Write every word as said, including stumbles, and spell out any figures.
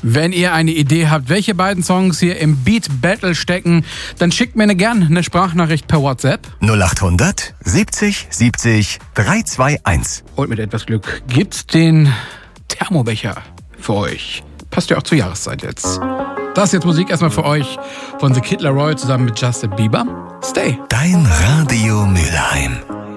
Wenn ihr eine Idee habt, welche beiden Songs hier im Beat Battle stecken, dann schickt mir eine, gern eine Sprachnachricht per WhatsApp. null achthundert siebzig siebzig dreihunderteinundzwanzig. Und mit etwas Glück gibt's den Thermobecher für euch. Passt ja auch zur Jahreszeit jetzt. Das ist jetzt Musik erstmal für euch von The Kid Laroi zusammen mit Justin Bieber. Stay. Dein Radio Mülheim.